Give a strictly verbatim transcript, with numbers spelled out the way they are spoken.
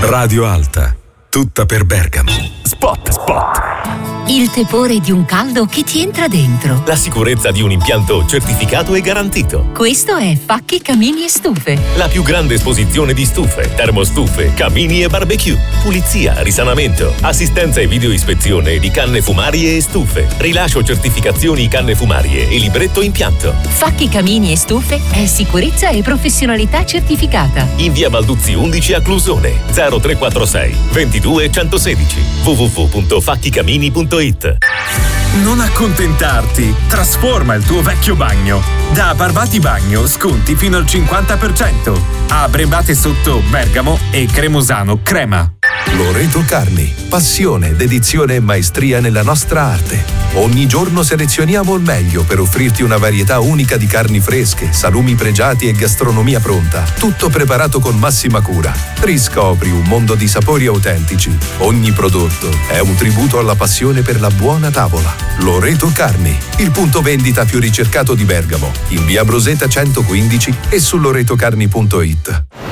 Radio Alta, tutta per Bergamo. Spot, spot. Il tepore di un caldo che ti entra dentro. La sicurezza di un impianto certificato e garantito. Questo è Facchi Camini e Stufe. La più grande esposizione di stufe, termostufe, camini e barbecue. Pulizia, risanamento, assistenza e videoispezione di canne fumarie e stufe. Rilascio certificazioni canne fumarie e libretto impianto. Facchi Camini e Stufe è sicurezza e professionalità certificata. In via Balduzzi undici a Clusone. zero tre quattro sei ventidue centosedici. w w w punto facchi camini punto it. Non accontentarti, trasforma il tuo vecchio bagno. Da Barbati Bagno sconti fino al cinquanta per cento. A Brembate Sotto Bergamo e Cremosano Crema. Loreto Carni, passione, dedizione e maestria nella nostra arte. Ogni giorno selezioniamo il meglio per offrirti una varietà unica di carni fresche, salumi pregiati e gastronomia pronta. Tutto preparato con massima cura. Riscopri un mondo di sapori autentici. Ogni prodotto è un tributo alla passione per la buona tavola. Loreto Carni, il punto vendita più ricercato di Bergamo, in via Broseta centoquindici e su loretocarni punto it.